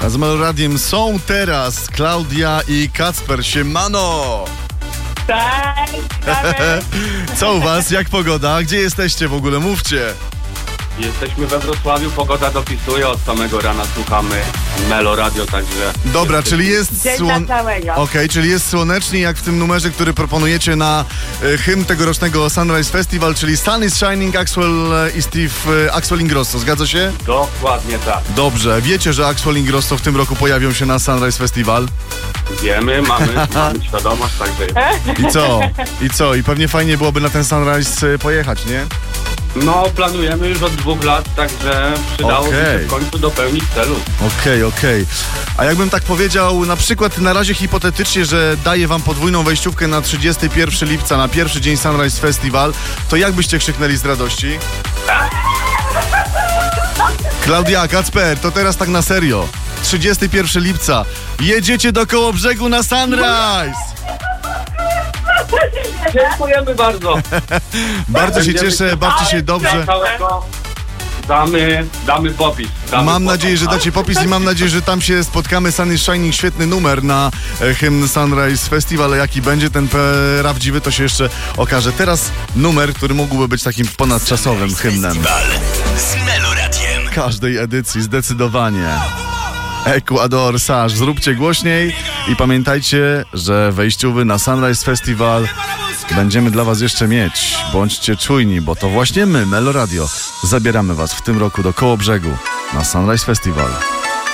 A z Meloradiem są teraz Klaudia i Kacper. Siemano! Co u was? Jak pogoda? Gdzie jesteście w ogóle? Mówcie. Jesteśmy we Wrocławiu, pogoda dopisuje, od samego rana słuchamy Meloradio, także... Dobra, czyli jest czyli jest słonecznie, jak w tym numerze, który proponujecie na hymn tegorocznego Sunrise Festival, czyli Sun is Shining, Axwell i Steve Axwell Ingrosso, zgadza się? Dokładnie tak. Dobrze, wiecie, że Axwell Ingrosso w tym roku pojawią się na Sunrise Festival? Wiemy, mamy świadomość, także... I co? I pewnie fajnie byłoby na ten Sunrise pojechać, nie? No, planujemy już od 2 lat, także przydałoby się w końcu dopełnić celu. Okej. A jakbym tak powiedział, na przykład na razie hipotetycznie, że daję wam podwójną wejściówkę na 31 lipca, na pierwszy dzień Sunrise Festival, to jak byście krzyknęli z radości? Klaudia, Kacper, to teraz tak na serio. 31 lipca, jedziecie do Kołobrzegu na Sunrise! Dziękujemy bardzo. Bardzo się cieszę, bawcie się dobrze. Damy popis. Mam nadzieję, że dacie popis i mam nadzieję, że tam się spotkamy. Sun is Shining, świetny numer na hymn Sunrise Festival, ale jaki będzie ten prawdziwy, to się jeszcze okaże. Teraz numer, który mógłby być takim ponadczasowym hymnem. Z Meloradiem. Każdej edycji, zdecydowanie. Ecuador, Sasz, zróbcie głośniej i pamiętajcie, że wejściowy na Sunrise Festival będziemy dla was jeszcze mieć. Bądźcie czujni, bo to właśnie my, Meloradio, zabieramy was w tym roku do Kołobrzegu na Sunrise Festival.